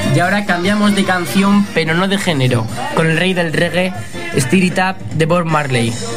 Y ahora cambiamos de canción, pero no de género, con el rey del reggae, Stir It Up de Bob Marley.